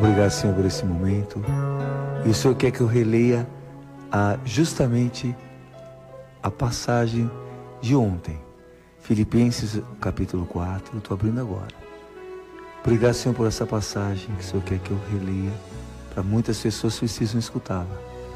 Obrigado, Senhor, por esse momento. E o Senhor quer que eu releia justamente a passagem de ontem. Filipenses capítulo 4, eu estou abrindo agora. Obrigado, Senhor, por essa passagem que o Senhor quer que eu releia. Para muitas pessoas precisam escutá-la.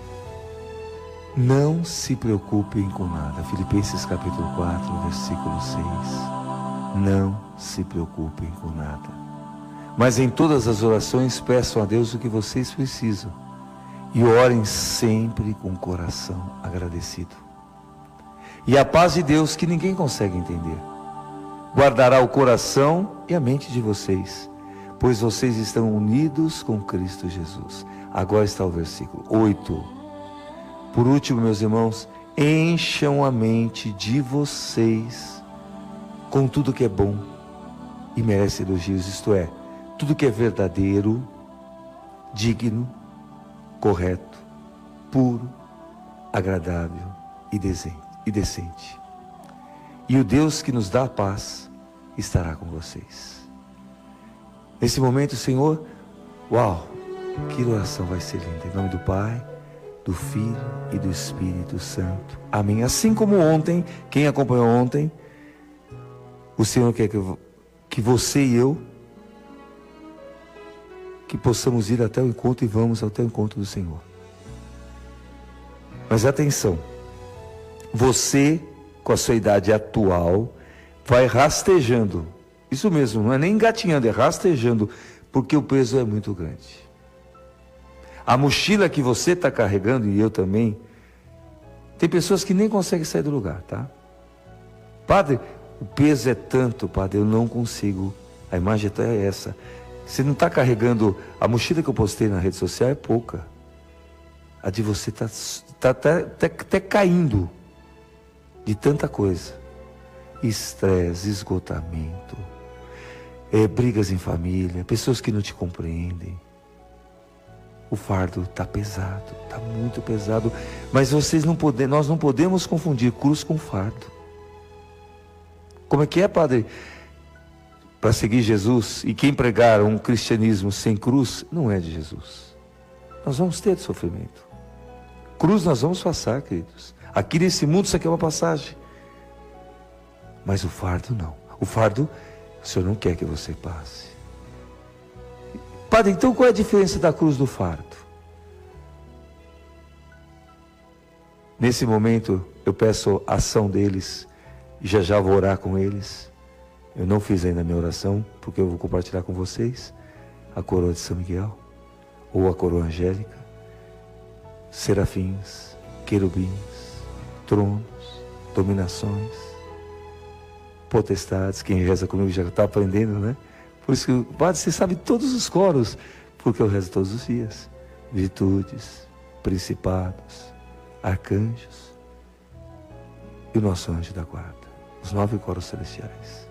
Não se preocupem com nada. Filipenses capítulo 4, versículo 6. Não se preocupem com nada. Mas em todas as orações peçam a Deus o que vocês precisam. E orem sempre com o coração agradecido. E a paz de Deus, que ninguém consegue entender, guardará o coração e a mente de vocês, pois vocês estão unidos com Cristo Jesus. Agora está o versículo 8. Por último, meus irmãos, encham a mente de vocês com tudo que é bom e merece elogios, isto é, tudo que é verdadeiro, digno, correto, puro, agradável e decente. E o Deus que nos dá a paz estará com vocês. Nesse momento, Senhor, uau, que oração vai ser linda. Em nome do Pai, do Filho e do Espírito Santo. Amém. Assim como ontem, quem acompanhou ontem, o Senhor quer que você e eu, que possamos ir até o encontro e vamos até o encontro do Senhor. Mas atenção, você, com a sua idade atual, vai rastejando. Isso mesmo, não é nem engatinhando, é rastejando, porque o peso é muito grande. A mochila que você está carregando, e eu também, tem pessoas que nem conseguem sair do lugar, tá? Padre, o peso é tanto, padre, eu não consigo. A imagem é essa. Você não está carregando, a mochila que eu postei na rede social é pouca. A de você está até caindo de tanta coisa. Estresse, esgotamento, brigas em família, pessoas que não te compreendem. O fardo está pesado, está muito pesado. Mas nós não podemos confundir cruz com fardo. Como é que é, padre? Para seguir Jesus, e quem pregar um cristianismo sem cruz, não é de Jesus. Nós vamos ter sofrimento. Cruz nós vamos passar, queridos. Aqui nesse mundo isso aqui é uma passagem. Mas o fardo não. O fardo, o Senhor não quer que você passe. Padre, então qual é a diferença da cruz do fardo? Nesse momento eu peço a ação deles, e já vou orar com eles. Eu não fiz ainda a minha oração, porque eu vou compartilhar com vocês a coroa de São Miguel, ou a coroa angélica, serafins, querubins, tronos, dominações, potestades. Quem reza comigo já está aprendendo, né? Por isso que, padre, você sabe todos os coros, porque eu rezo todos os dias. Virtudes, principados, arcanjos e o nosso anjo da guarda, os 9 coros celestiais.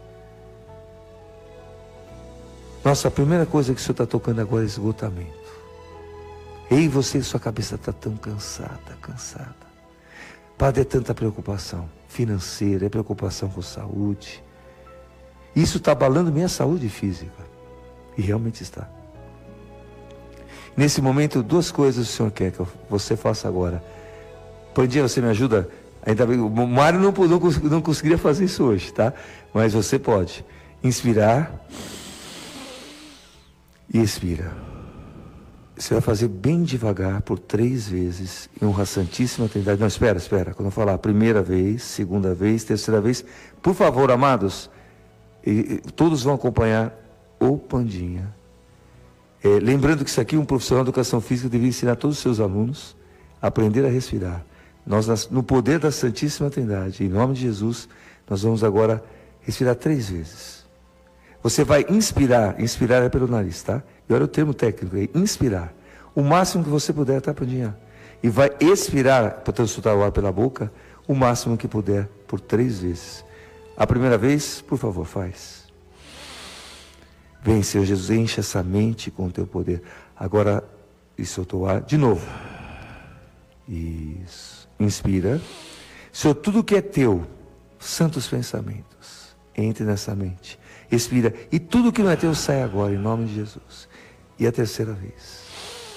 Nossa, a primeira coisa que o Senhor está tocando agora é esgotamento. Ei, você, sua cabeça está tão cansada. Padre, é tanta preocupação financeira, é preocupação com saúde. Isso está abalando minha saúde física. E realmente está. Nesse momento, 2 coisas o Senhor quer que você faça agora. Pandinha, você me ajuda? Ainda bem, o Mário não conseguiria fazer isso hoje, tá? Mas você pode. Inspirar e expira. Você vai fazer bem devagar por 3 vezes em honra à Santíssima Trindade. Não, espera. Quando eu falar a primeira vez, segunda vez, terceira vez, por favor, amados, todos vão acompanhar o Pandinha. Lembrando que isso aqui, um profissional de educação física deveria ensinar todos os seus alunos a aprender a respirar. Nós, no poder da Santíssima Trindade, em nome de Jesus, nós vamos agora respirar 3 vezes. Você vai inspirar é pelo nariz, tá? E olha o termo técnico aí, inspirar. O máximo que você puder, tá, Pandinha? E vai expirar, para soltar o ar pela boca, o máximo que puder, por 3 vezes. A primeira vez, por favor, faz. Vem, Senhor Jesus, enche essa mente com o teu poder. Agora, e soltou o ar, de novo. Isso. Inspira. Senhor, tudo que é teu, santos pensamentos, entre nessa mente. Expira. E tudo que não é teu sai agora, em nome de Jesus. E a terceira vez.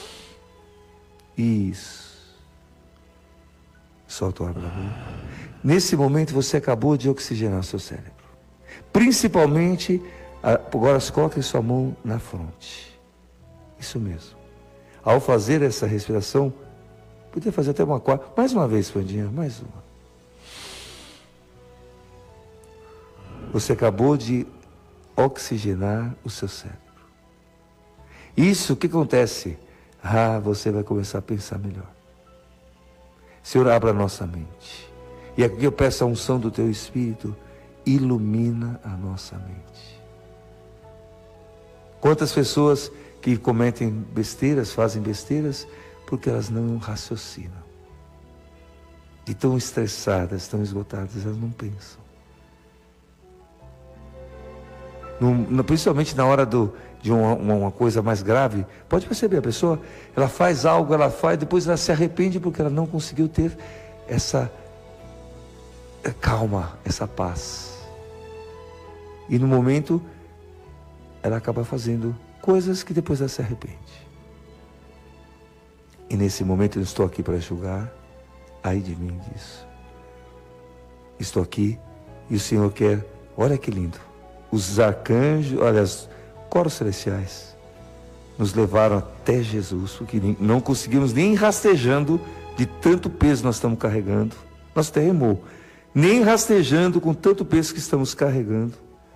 Isso. Solta o ar pela boca. Nesse momento você acabou de oxigenar o seu cérebro. Principalmente, agora coloque sua mão na fronte. Isso mesmo. Ao fazer essa respiração, podia fazer até uma quarta. Mais uma vez, Pandinha, mais uma. Você acabou de oxigenar o seu cérebro. Isso, o que acontece? Você vai começar a pensar melhor. Senhor, abra a nossa mente. E aqui eu peço a unção do Teu Espírito, ilumina a nossa mente. Quantas pessoas que cometem besteiras, fazem besteiras, porque elas não raciocinam. E tão estressadas, tão esgotadas, elas não pensam. Principalmente na hora de uma coisa mais grave, pode perceber, a pessoa, ela faz algo, depois ela se arrepende porque ela não conseguiu ter essa calma, essa paz. E no momento, ela acaba fazendo coisas que depois ela se arrepende. E nesse momento eu estou aqui para julgar, ai de mim disso. Estou aqui e o Senhor quer, olha que lindo, os arcanjos, olha, os coros celestiais nos levaram até Jesus, porque não conseguimos nem rastejando de tanto peso nós estamos carregando. Nós até remou, nem rastejando com tanto peso que estamos carregando.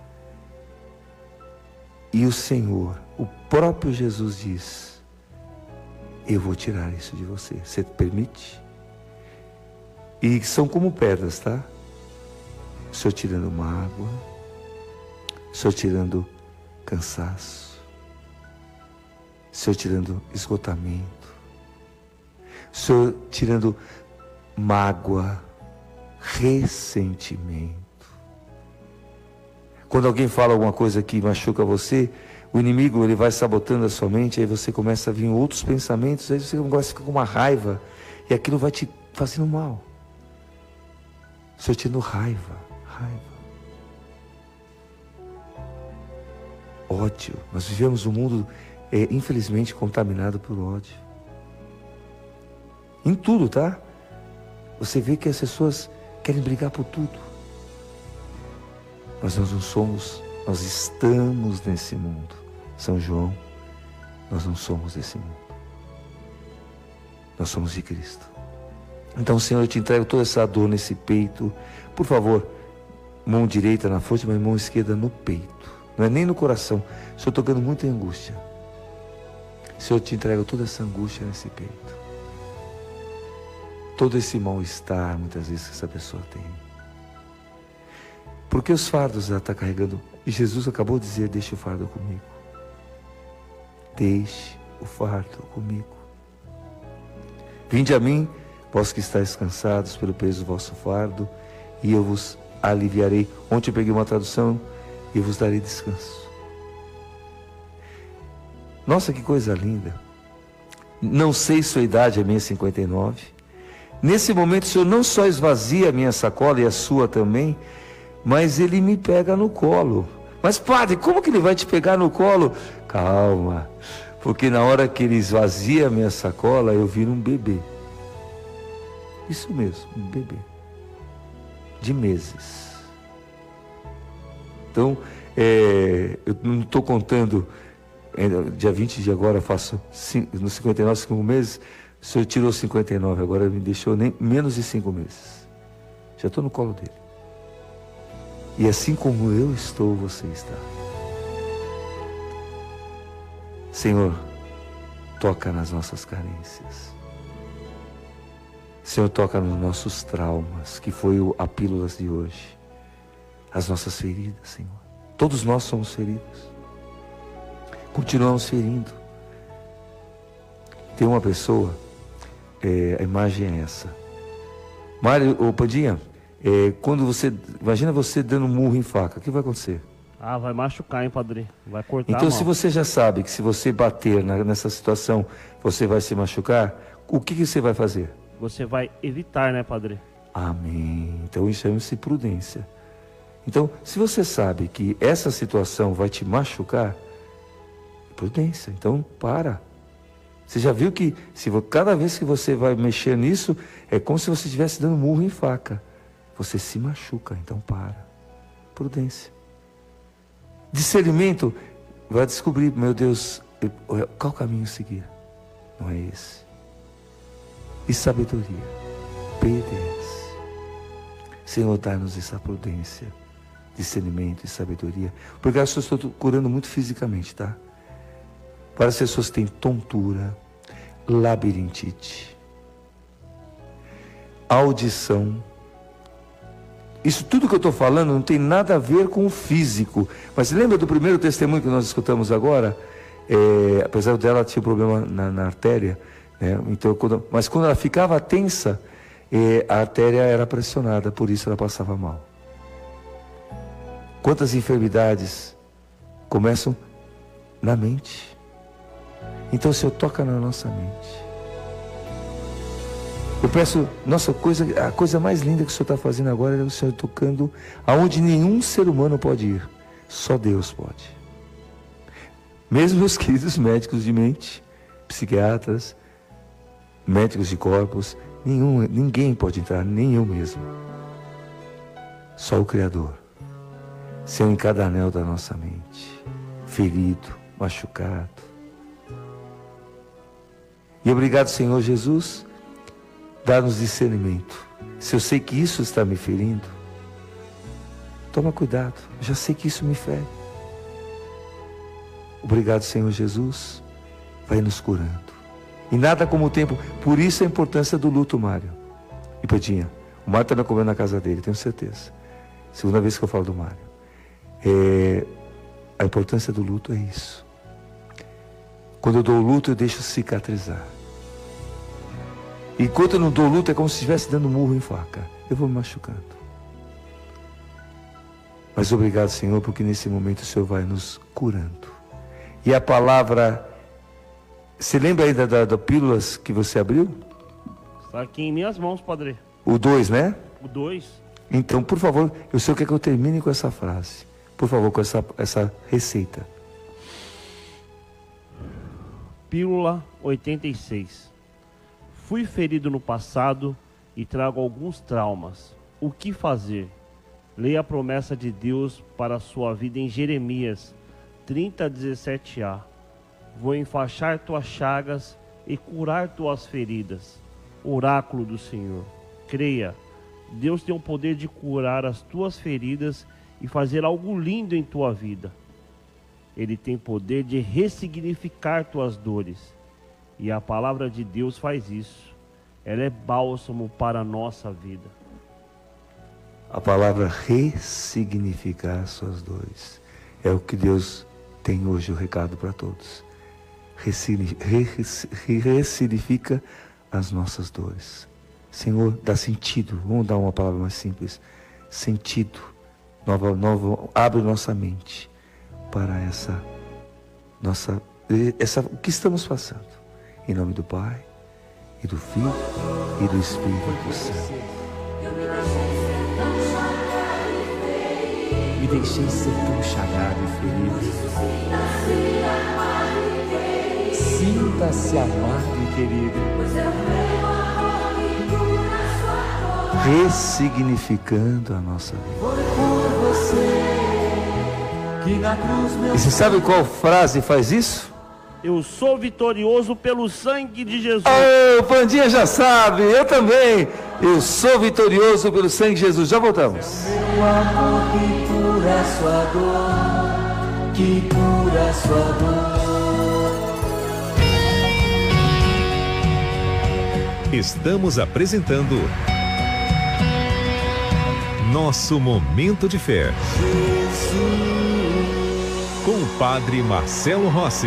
E o Senhor, o próprio Jesus diz, eu vou tirar isso de você. Você permite? E são como pedras, tá? O Senhor tirando mágoa, o Senhor tirando cansaço, o Senhor tirando esgotamento, o Senhor tirando mágoa, ressentimento. Quando alguém fala alguma coisa que machuca você, o inimigo ele vai sabotando a sua mente, aí você começa a vir outros pensamentos, aí você começa a ficar com uma raiva, e aquilo vai te fazendo mal. O Senhor tirando raiva. Ódio. Nós vivemos um mundo, infelizmente, contaminado por ódio. Em tudo, tá? Você vê que as pessoas querem brigar por tudo. Mas nós não somos, nós estamos nesse mundo. São João, nós não somos desse mundo. Nós somos de Cristo. Então, Senhor, eu te entrego toda essa dor nesse peito. Por favor, mão direita na fronte, mas mão esquerda no peito. Não é nem no coração. Estou tocando muito em angústia. Senhor, eu te entrego toda essa angústia nesse peito. Todo esse mal-estar, muitas vezes, que essa pessoa tem. Porque os fardos ela está carregando. E Jesus acabou de dizer, deixe o fardo comigo. Deixe o fardo comigo. Vinde a mim, vós que estáis cansados pelo peso do vosso fardo, e eu vos aliviarei. Ontem eu peguei uma tradução, e vos darei descanso. Nossa, que coisa linda. Não sei sua idade, a minha 59. Nesse momento o Senhor não só esvazia a minha sacola e a sua também, mas Ele me pega no colo. Mas padre, como que Ele vai te pegar no colo? Calma, porque na hora que Ele esvazia a minha sacola, eu viro um bebê. Isso mesmo, um bebê. De meses. Então, eu não estou contando, dia 20 de agora eu faço nos 59, 5 meses, o Senhor tirou 59, agora me deixou nem menos de 5 meses. Já estou no colo dele. E assim como eu estou, você está. Senhor, toca nas nossas carências. Senhor, toca nos nossos traumas, que foi a pílulas de hoje. As nossas feridas, Senhor. Todos nós somos feridos. Continuamos ferindo. Tem uma pessoa, a imagem é essa. Mário, Padinha, quando você, imagina você dando um murro em faca, o que vai acontecer? Vai machucar, hein, padre? Vai cortar então, se você já sabe que se você bater nessa situação, você vai se machucar, o que você vai fazer? Você vai evitar, né, padre? Amém. Então, isso chama-se prudência. Então, se você sabe que essa situação vai te machucar, Prudência. Então, para. Você já viu que cada vez que você vai mexer nisso, é como se você estivesse dando murro em faca. Você se machuca, então para. Prudência. Discernimento, vai descobrir, meu Deus, qual caminho seguir? Não é esse. E sabedoria. PDS. Senhor, dá-nos essa prudência, discernimento e sabedoria. Porque eu estou curando muito fisicamente, tá? Para as pessoas que têm tontura, labirintite, audição. Isso tudo que eu estou falando não tem nada a ver com o físico. Mas lembra do primeiro testemunho que nós escutamos agora? Apesar dela tinha problema na artéria, né? Então, mas quando ela ficava tensa, a artéria era pressionada, por isso ela passava mal. Quantas enfermidades começam na mente? Então o Senhor toca na nossa mente. Eu peço, a coisa mais linda que o Senhor está fazendo agora é o Senhor tocando aonde nenhum ser humano pode ir. Só Deus pode. Mesmo meus queridos médicos de mente, psiquiatras, médicos de corpos, ninguém pode entrar, nem eu mesmo. Só o Criador. Senhor, em cada anel da nossa mente, ferido, machucado. E obrigado, Senhor Jesus, dá-nos discernimento. Se eu sei que isso está me ferindo, toma cuidado, eu já sei que isso me fere. Obrigado, Senhor Jesus, vai nos curando. E nada como o tempo, por isso a importância do luto, Mário. E Pedinha, o Mário está comendo na casa dele, tenho certeza. Segunda vez que eu falo do Mário. A importância do luto é isso. Quando eu dou o luto, eu deixo cicatrizar. E enquanto eu não dou luto, é como se estivesse dando murro em faca. Eu vou me machucando. Mas obrigado, Senhor, porque nesse momento o Senhor vai nos curando. E a palavra... Você lembra ainda das pílulas que você abriu? Está aqui em minhas mãos, Padre. O 2, né? O 2. Então, por favor, o Senhor quer que eu termine com essa frase. Por favor, com essa receita. Pílula 86. Fui ferido no passado e trago alguns traumas. O que fazer? Leia a promessa de Deus para a sua vida em Jeremias 30:17a. Vou enfaixar tuas chagas e curar tuas feridas. Oráculo do Senhor. Creia, Deus tem o poder de curar as tuas feridas e fazer algo lindo em tua vida. Ele tem poder de ressignificar tuas dores. E a palavra de Deus faz isso. Ela é bálsamo para a nossa vida. A palavra ressignificar suas dores. É o que Deus tem hoje, o recado para todos. Ressignifica as nossas dores. Senhor, dá sentido. Vamos dar uma palavra mais simples. Sentido. Abre nossa mente para o que estamos passando. Em nome do Pai, e do Filho, e do Espírito Santo. Me deixei ser tão chagado e ferido. Sinta-se amado e querido. Ressignificando a nossa vida. E você sabe qual frase faz isso? Eu sou vitorioso pelo sangue de Jesus. O Pandinha já sabe, eu também. Eu sou vitorioso pelo sangue de Jesus. Já voltamos. Meu amor que cura a sua dor, que cura a sua dor. Estamos apresentando Nosso Momento de Fé. Com o Padre Marcelo Rossi.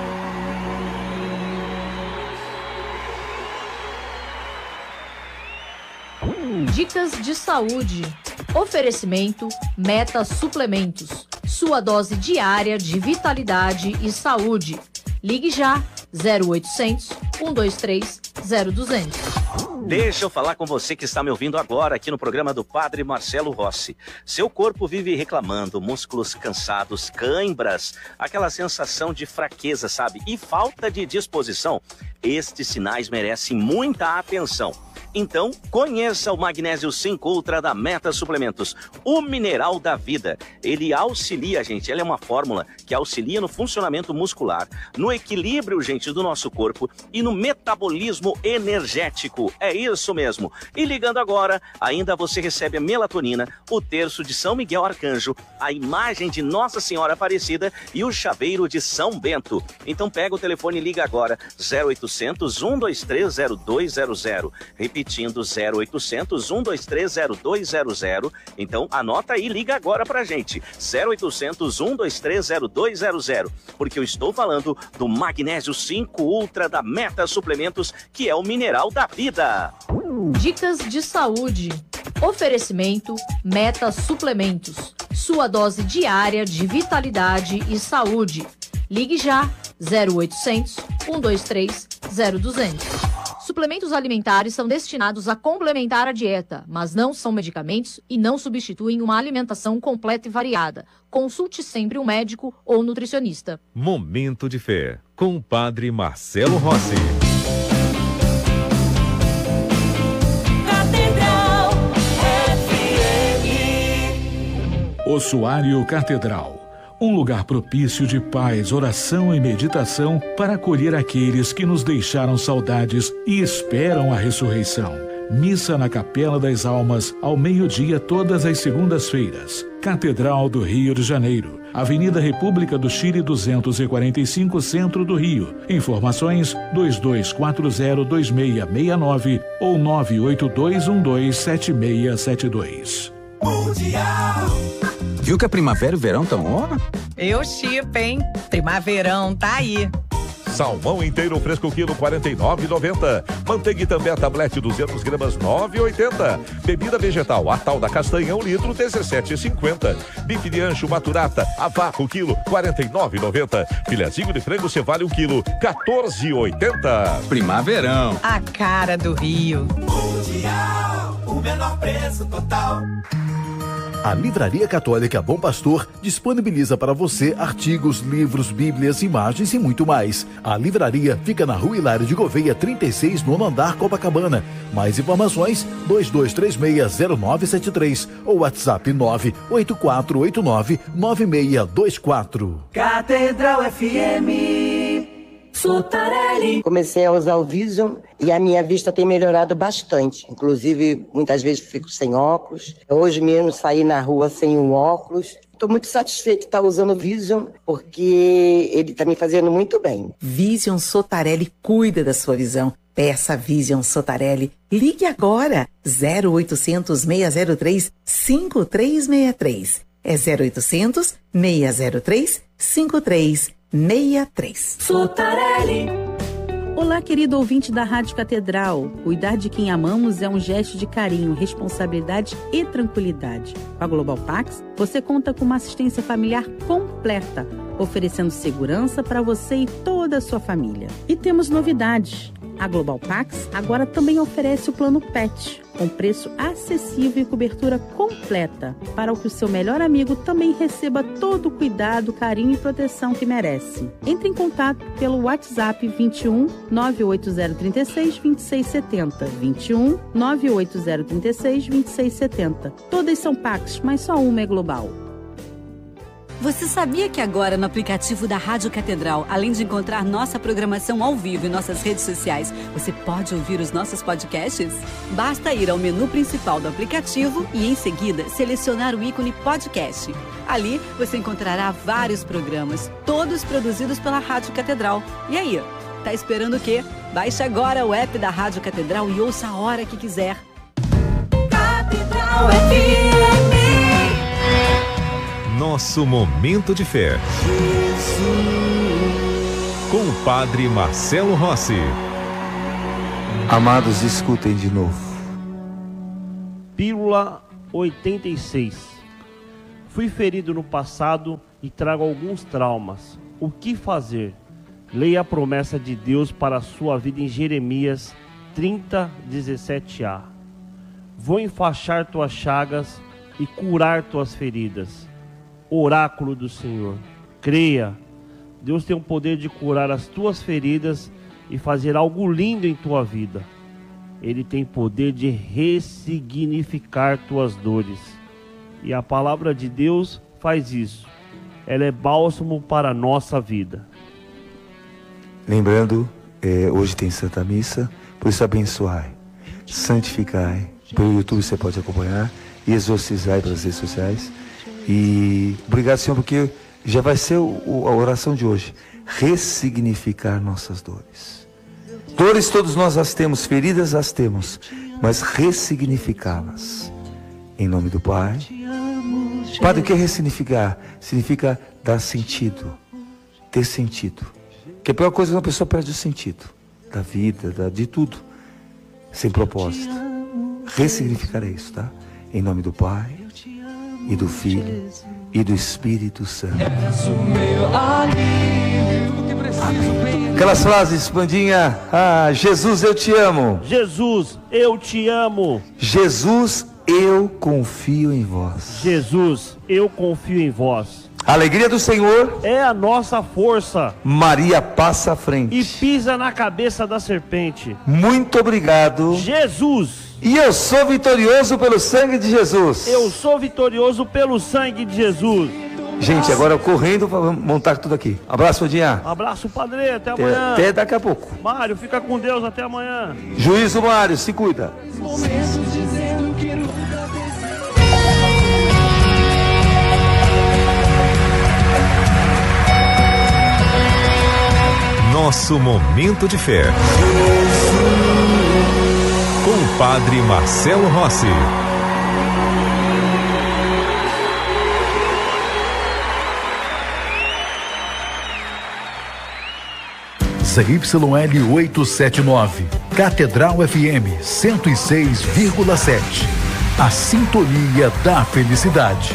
Dicas de saúde. Oferecimento Meta Suplementos. Sua dose diária de vitalidade e saúde. Ligue já 0800 123 0200. Deixa eu falar com você que está me ouvindo agora aqui no programa do Padre Marcelo Rossi. Seu corpo vive reclamando, músculos cansados, cãibras, aquela sensação de fraqueza, sabe? E falta de disposição. Estes sinais merecem muita atenção. Então, conheça o Magnésio 5 Ultra da Meta Suplementos, o mineral da vida. Ele auxilia, gente, ele é uma fórmula que auxilia no funcionamento muscular, no equilíbrio, gente, do nosso corpo e no metabolismo energético. É isso mesmo. E ligando agora, ainda você recebe a melatonina, o terço de São Miguel Arcanjo, a imagem de Nossa Senhora Aparecida e o chaveiro de São Bento. Então pega o telefone e liga agora, 0800 123 0200. Repetindo, 0800 123 0200. Então anota aí, liga agora pra gente, 0800 123 0200, porque eu estou falando do Magnésio 5 Ultra da Meta Suplementos, que é o mineral da vida. Dicas de saúde. Oferecimento Meta Suplementos. Sua dose diária de vitalidade e saúde. Ligue já, 0800 123 0200. Suplementos alimentares são destinados a complementar a dieta, mas não são medicamentos e não substituem uma alimentação completa e variada. Consulte sempre um médico ou nutricionista. Momento de Fé, com o Padre Marcelo Rossi. Ossuário Catedral. Um lugar propício de paz, oração e meditação para acolher aqueles que nos deixaram saudades e esperam a ressurreição. Missa na Capela das Almas, ao meio-dia, todas as segundas-feiras. Catedral do Rio de Janeiro. Avenida República do Chile 245, Centro do Rio. Informações 22402669 ou 982127672. Mundial. Viu que a primavera e o verão estão on? Eu chipo, hein? Primaverão tá aí. Salmão inteiro fresco quilo 49,90. Manteiga também a tablete 200 gramas 9,80. Bebida vegetal a tal da castanha 1 litro 17,50. Bife de ancho maturata a vácuo quilo 49,90. Filezinho de frango cevale 1 quilo 14,80. Primaverão. A cara do Rio. Mundial, o menor preço total. A Livraria Católica Bom Pastor disponibiliza para você artigos, livros, bíblias, imagens e muito mais. A livraria fica na Rua Hilário de Gouveia, 36, nono andar, Copacabana. Mais informações, 22360973 ou WhatsApp 984899624. Catedral FM. Sotarelli. Comecei a usar o Vision e a minha vista tem melhorado bastante. Inclusive, muitas vezes fico sem óculos. Hoje mesmo saí na rua sem um óculos. Estou muito satisfeito de estar usando o Vision, porque ele está me fazendo muito bem. Vision Sotarelli cuida da sua visão. Peça Vision Sotarelli. Ligue agora, 0800 603 5363. É 0800 603 5363. Sotarelli. Olá, querido ouvinte da Rádio Catedral. Cuidar de quem amamos é um gesto de carinho, responsabilidade e tranquilidade. Com a Global Pax, você conta com uma assistência familiar completa, oferecendo segurança para você e toda a sua família. E temos novidades. A Global Pax agora também oferece o plano PET, com preço acessível e cobertura completa, para que o seu melhor amigo também receba todo o cuidado, carinho e proteção que merece. Entre em contato pelo WhatsApp 21 98036 2670, 21 98036 2670. Todas são Pax, mas só uma é global. Você sabia que agora no aplicativo da Rádio Catedral, além de encontrar nossa programação ao vivo em nossas redes sociais, você pode ouvir os nossos podcasts? Basta ir ao menu principal do aplicativo e em seguida selecionar o ícone podcast. Ali você encontrará vários programas, todos produzidos pela Rádio Catedral. E aí, tá esperando o quê? Baixe agora o app da Rádio Catedral e ouça a hora que quiser. Catedral FM. Nosso Momento de Fé. Com o Padre Marcelo Rossi. Amados, escutem de novo. Pílula 86. Fui ferido no passado e trago alguns traumas. O que fazer? Leia a promessa de Deus para a sua vida em Jeremias 30:17a. Vou enfaixar tuas chagas e curar tuas feridas. Oráculo do Senhor. Creia, Deus tem o poder de curar as tuas feridas e fazer algo lindo em tua vida. Ele tem poder de ressignificar tuas dores. E a palavra de Deus faz isso. Ela é bálsamo para a nossa vida. Lembrando, hoje tem Santa Missa, por isso abençoai, santificai. Pelo YouTube você pode acompanhar e exorcizai pelas redes sociais. E obrigado, Senhor, porque já vai ser a oração de hoje. Ressignificar nossas dores. Dores todos nós as temos, feridas as temos, mas ressignificá-las. Em nome do Pai. Padre, o que é ressignificar? Significa dar sentido, ter sentido. Que a pior coisa é uma pessoa perde o sentido da vida, de tudo, sem propósito. Ressignificar é isso, tá? Em nome do Pai, e do Filho, e do Espírito Santo. Amém. Aquelas frases, Bandinha. Jesus, eu te amo. Jesus, eu te amo. Jesus, eu confio em vós. Jesus, eu confio em vós. A alegria do Senhor é a nossa força. Maria passa à frente e pisa na cabeça da serpente. Muito obrigado, Jesus. E eu sou vitorioso pelo sangue de Jesus. Eu sou vitorioso pelo sangue de Jesus. Gente, agora correndo para montar tudo aqui. Abraço, Odinha. Abraço, Padre. Até amanhã. Até daqui a pouco. Mário, fica com Deus. Até amanhã. Juízo, Mário. Se cuida. Nosso Momento de Fé. Com o Padre Marcelo Rossi. ZYL 879, Catedral FM 106,7. A sintonia da felicidade.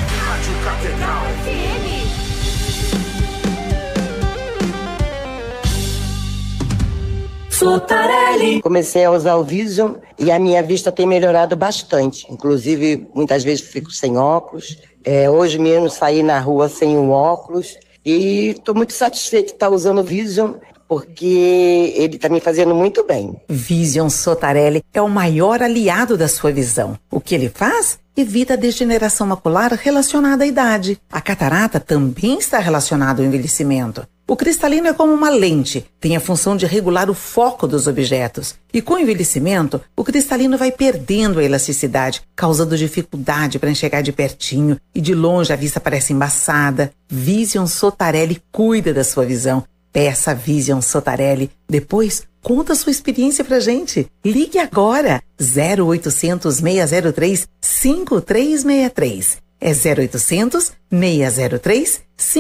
Sotarelli. Comecei a usar o Vision e a minha vista tem melhorado bastante. Inclusive, muitas vezes fico sem óculos. Hoje mesmo saí na rua sem o óculos e estou muito satisfeito de estar usando o Vision, porque ele está me fazendo muito bem. Vision Sotarelli é o maior aliado da sua visão. O que ele faz? Evita a degeneração macular relacionada à idade. A catarata também está relacionada ao envelhecimento. O cristalino é como uma lente, tem a função de regular o foco dos objetos. E com o envelhecimento, o cristalino vai perdendo a elasticidade, causando dificuldade para enxergar de pertinho e de longe a vista parece embaçada. Vision Sotarelli cuida da sua visão. Peça Vision Sotarelli. Depois, conta a sua experiência pra gente. Ligue agora. 0800 603 5363. É 0800 603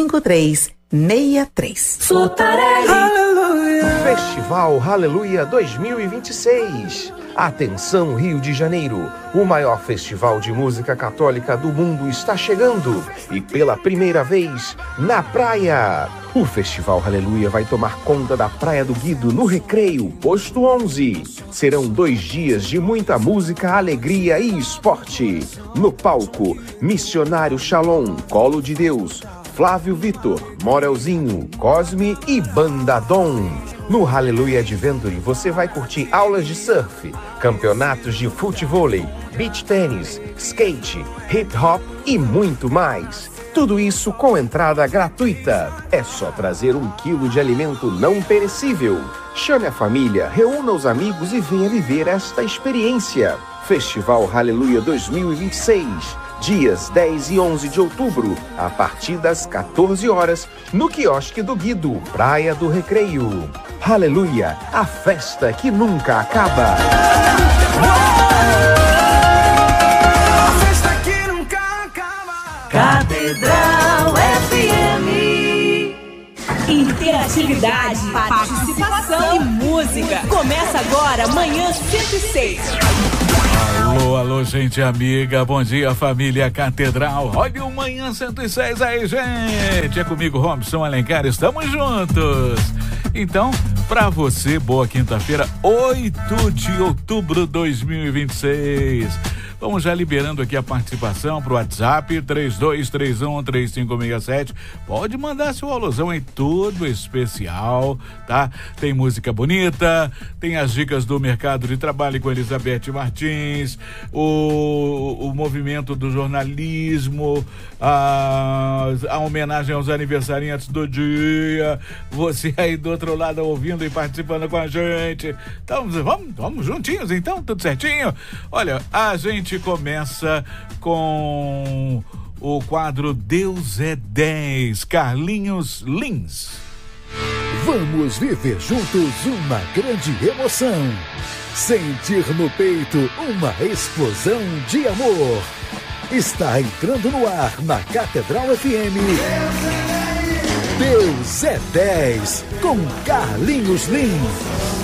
5363. Sotarelli. Aleluia. Festival Aleluia 2026. Atenção, Rio de Janeiro. O maior festival de música católica do mundo está chegando. E pela primeira vez, na praia. O Festival Aleluia vai tomar conta da Praia do Guido, no Recreio, posto 11. Serão 2 dias de muita música, alegria e esporte. No palco, Missionário Shalom, Colo de Deus, Flávio Vitor, Morelzinho, Cosme e Banda Dom. No Aleluia Adventure você vai curtir aulas de surf, campeonatos de futevôlei, beach tênis, skate, hip hop e muito mais. Tudo isso com entrada gratuita. É só trazer 1 quilo de alimento não perecível. Chame a família, reúna os amigos e venha viver esta experiência. Festival Aleluia 2026. Dias 10 e 11 de outubro, a partir das 14 horas, no quiosque do Guido, Praia do Recreio. Aleluia, a festa que nunca acaba. A festa que nunca acaba. Catedral FM. Interatividade, participação e música. Começa agora, Manhã 106. Alô, alô, gente amiga, bom dia família Catedral, olha o Manhã 106 aí, gente, é comigo Robson Alencar, estamos juntos. Então, Pra você, boa quinta-feira, 8 de outubro de 2026. Vamos já liberando aqui a participação pro WhatsApp 32313567. Pode mandar seu alusão em tudo especial, tá? Tem música bonita, tem as dicas do mercado de trabalho com Elizabeth Martins, o movimento do jornalismo, a homenagem aos aniversariantes do dia, você aí do outro lado ouvindo e participando com a gente. Então, vamos juntinhos então, tudo certinho? Olha, a gente começa com o quadro Deus é 10, Carlinhos Lins. Vamos viver juntos uma grande emoção. Sentir no peito uma explosão de amor. Está entrando no ar na Catedral FM. Deus é 10, com Carlinhos Lins.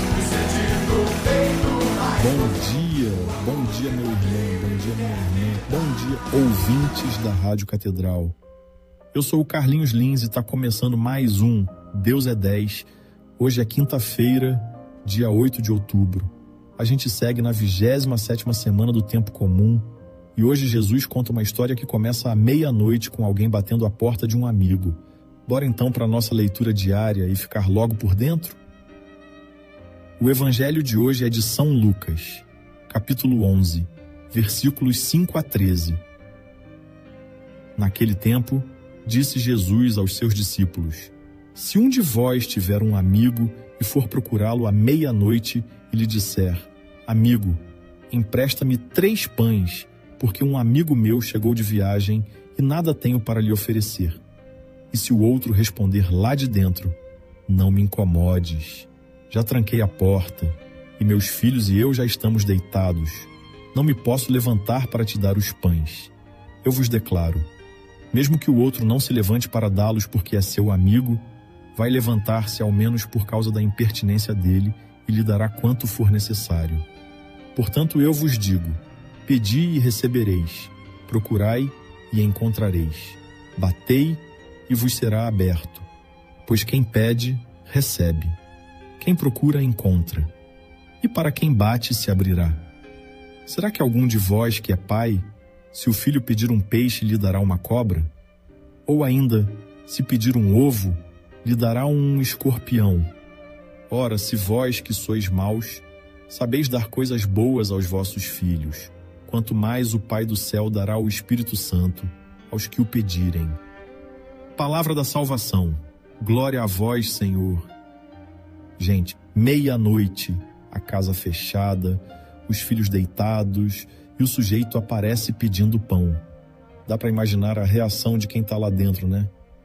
Bom dia, meu irmão, bom dia, minha irmã, bom dia, ouvintes da Rádio Catedral. Eu sou o Carlinhos Lins e está começando mais um Deus é 10. Hoje é quinta-feira, dia 8 de outubro. A gente segue na 27ª semana do tempo comum e hoje Jesus conta uma história que começa à meia-noite com alguém batendo a porta de um amigo. Bora então para a nossa leitura diária e ficar logo por dentro? O evangelho de hoje é de São Lucas, capítulo 11, versículos 5 a 13. Naquele tempo, disse Jesus aos seus discípulos: se um de vós tiver um amigo e for procurá-lo à meia-noite e lhe disser: amigo, empresta-me 3 pães, porque um amigo meu chegou de viagem e nada tenho para lhe oferecer. E se o outro responder lá de dentro: não me incomodes, já tranquei a porta, e meus filhos e eu já estamos deitados, não me posso levantar para te dar os pães. Eu vos declaro, mesmo que o outro não se levante para dá-los porque é seu amigo, vai levantar-se ao menos por causa da impertinência dele e lhe dará quanto for necessário. Portanto, eu vos digo, pedi e recebereis, procurai e encontrareis, batei e vos será aberto, pois quem pede, recebe. Quem procura, encontra. E para quem bate, se abrirá. Será que algum de vós que é pai, se o filho pedir um peixe, lhe dará uma cobra? Ou ainda, se pedir um ovo, lhe dará um escorpião? Ora, se vós que sois maus, sabeis dar coisas boas aos vossos filhos, quanto mais o Pai do céu dará o Espírito Santo aos que o pedirem. Palavra da salvação. Glória a vós, Senhor. Gente, meia-noite, a casa fechada, os filhos deitados e o sujeito aparece pedindo pão. Dá para imaginar a reação de quem está lá dentro, né?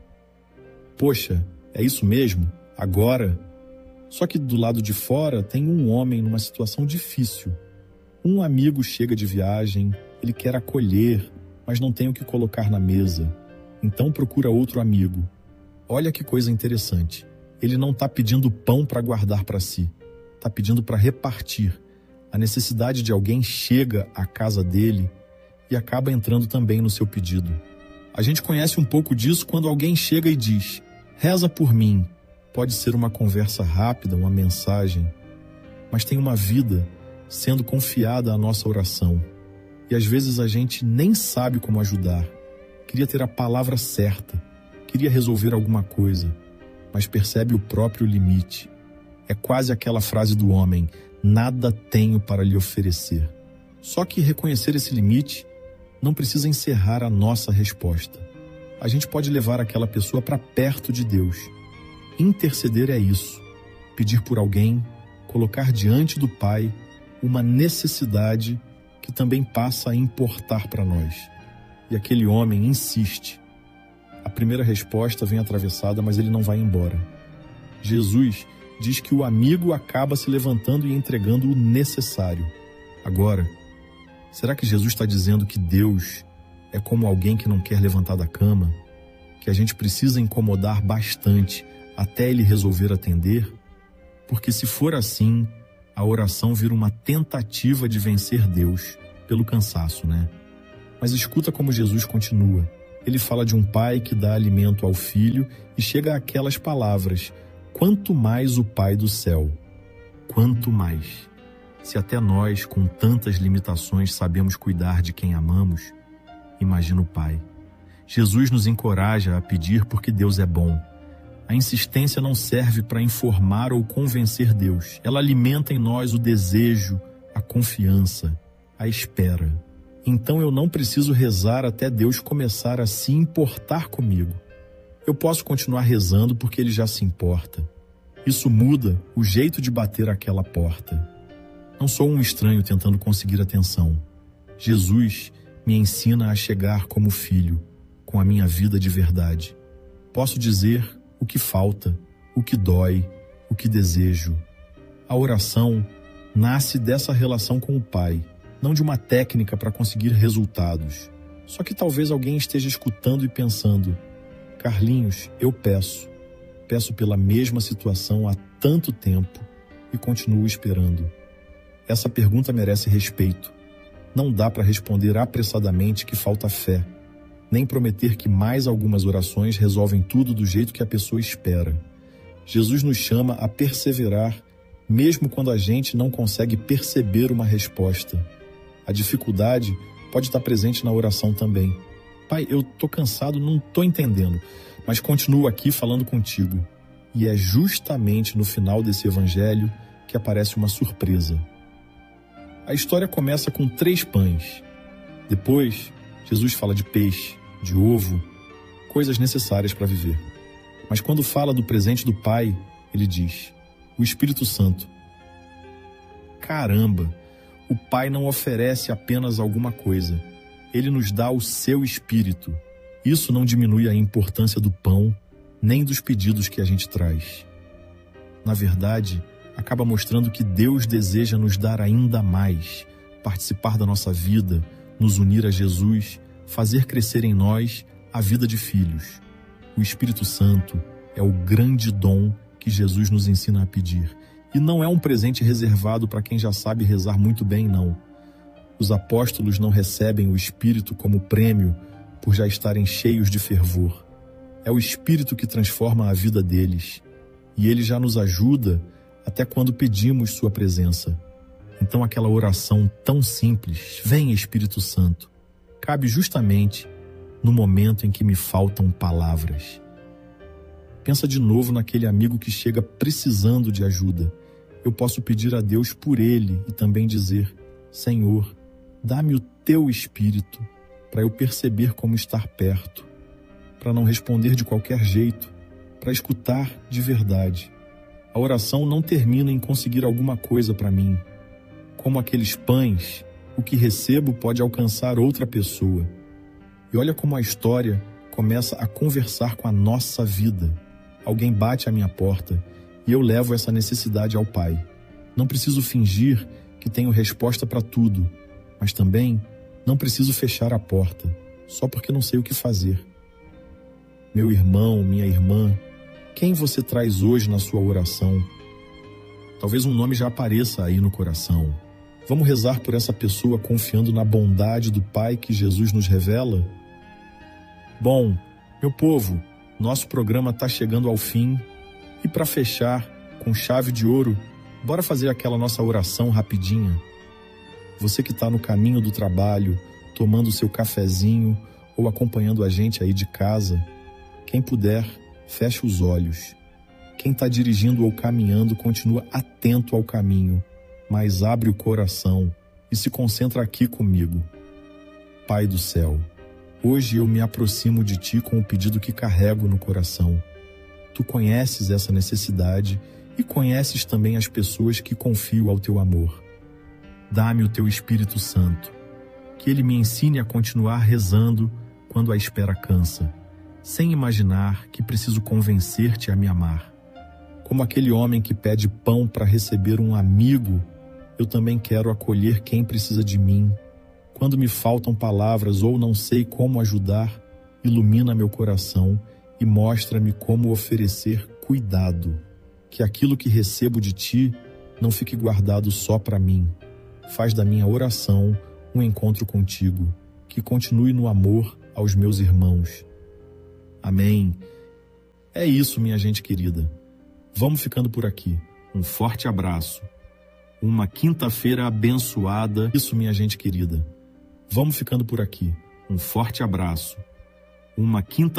Poxa, é isso mesmo? Agora? Só que do lado de fora tem um homem numa situação difícil. Um amigo chega de viagem, ele quer acolher, mas não tem o que colocar na mesa. Então procura outro amigo. Olha que coisa interessante. Ele não está pedindo pão para guardar para si. Está pedindo para repartir. A necessidade de alguém chega à casa dele e acaba entrando também no seu pedido. A gente conhece um pouco disso quando alguém chega e diz: reza por mim. Pode ser uma conversa rápida, uma mensagem, mas tem uma vida sendo confiada à nossa oração. E às vezes a gente nem sabe como ajudar. Queria ter a palavra certa, queria resolver alguma coisa, mas percebe o próprio limite. É quase aquela frase do homem: nada tenho para lhe oferecer. Só que reconhecer esse limite não precisa encerrar a nossa resposta. A gente pode levar aquela pessoa para perto de Deus. Interceder é isso. Pedir por alguém, colocar diante do Pai uma necessidade que também passa a importar para nós. E aquele homem insiste. A primeira resposta vem atravessada, mas ele não vai embora. Jesus diz que o amigo acaba se levantando e entregando o necessário. Agora, será que Jesus está dizendo que Deus é como alguém que não quer levantar da cama? Que a gente precisa incomodar bastante até ele resolver atender? Porque se for assim, a oração vira uma tentativa de vencer Deus pelo cansaço, né? Mas escuta como Jesus continua. Ele fala de um pai que dá alimento ao filho e chega àquelas palavras: quanto mais o Pai do céu. Quanto mais. Se até nós, com tantas limitações, sabemos cuidar de quem amamos, imagina o Pai. Jesus nos encoraja a pedir porque Deus é bom. A insistência não serve para informar ou convencer Deus. Ela alimenta em nós o desejo, a confiança, a espera. Então eu não preciso rezar até Deus começar a se importar comigo. Eu posso continuar rezando porque Ele já se importa. Isso muda o jeito de bater aquela porta. Não sou um estranho tentando conseguir atenção. Jesus me ensina a chegar como filho, com a minha vida de verdade. Posso dizer o que falta, o que dói, o que desejo. A oração nasce dessa relação com o Pai, não de uma técnica para conseguir resultados. Só que talvez alguém esteja escutando e pensando: Carlinhos, eu peço pela mesma situação há tanto tempo e continuo esperando. Essa pergunta merece respeito. Não dá para responder apressadamente que falta fé, nem prometer que mais algumas orações resolvem tudo do jeito que a pessoa espera. Jesus nos chama a perseverar, mesmo quando a gente não consegue perceber uma resposta. A dificuldade pode estar presente na oração também. Pai, eu tô cansado, não tô entendendo, mas continuo aqui falando contigo. E é justamente no final desse evangelho que aparece uma surpresa. A história começa com 3 pães. Depois, Jesus fala de peixe, de ovo, coisas necessárias para viver. Mas quando fala do presente do Pai, ele diz: o Espírito Santo. Caramba! O Pai não oferece apenas alguma coisa. Ele nos dá o seu Espírito. Isso não diminui a importância do pão, nem dos pedidos que a gente traz. Na verdade, acaba mostrando que Deus deseja nos dar ainda mais, participar da nossa vida, nos unir a Jesus, fazer crescer em nós a vida de filhos. O Espírito Santo é o grande dom que Jesus nos ensina a pedir. E não é um presente reservado para quem já sabe rezar muito bem, não. Os apóstolos não recebem o Espírito como prêmio por já estarem cheios de fervor. É o Espírito que transforma a vida deles. E ele já nos ajuda até quando pedimos sua presença. Então aquela oração tão simples, vem Espírito Santo, cabe justamente no momento em que me faltam palavras. Pensa de novo naquele amigo que chega precisando de ajuda. Eu posso pedir a Deus por ele e também dizer: Senhor, dá-me o teu Espírito para eu perceber como estar perto, para não responder de qualquer jeito, para escutar de verdade. A oração não termina em conseguir alguma coisa para mim. Como aqueles pães, o que recebo pode alcançar outra pessoa. E olha como a história começa a conversar com a nossa vida. Alguém bate à minha porta e eu levo essa necessidade ao Pai. Não preciso fingir que tenho resposta para tudo, mas também não preciso fechar a porta, só porque não sei o que fazer. Meu irmão, minha irmã, quem você traz hoje na sua oração? Talvez um nome já apareça aí no coração. Vamos rezar por essa pessoa confiando na bondade do Pai que Jesus nos revela? Bom, meu povo, nosso programa está chegando ao fim e para fechar com chave de ouro, bora fazer aquela nossa oração rapidinha. Você que está no caminho do trabalho, tomando seu cafezinho ou acompanhando a gente aí de casa, quem puder, feche os olhos. Quem está dirigindo ou caminhando, continua atento ao caminho, mas abre o coração e se concentra aqui comigo. Pai do céu, hoje eu me aproximo de Ti com o pedido que carrego no coração. Tu conheces essa necessidade e conheces também as pessoas que confio ao Teu amor. Dá-me o Teu Espírito Santo, que Ele me ensine a continuar rezando quando a espera cansa, sem imaginar que preciso convencer-te a me amar. Como aquele homem que pede pão para receber um amigo, eu também quero acolher quem precisa de mim. Quando me faltam palavras ou não sei como ajudar, ilumina meu coração e mostra-me como oferecer cuidado. Que aquilo que recebo de Ti não fique guardado só para mim. Faz da minha oração um encontro contigo, que continue no amor aos meus irmãos. Amém. É isso, minha gente querida. Vamos ficando por aqui. Um forte abraço. Uma quinta-feira abençoada. Isso, minha gente querida. Vamos ficando por aqui. Um forte abraço. Uma quinta